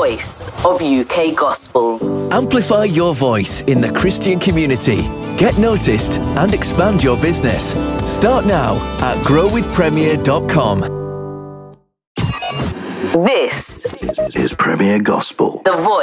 voice of UK gospel. Amplify your voice in the Christian community. Get noticed and expand your business. Start now at growwithpremier.com. This is Premier Gospel. The voice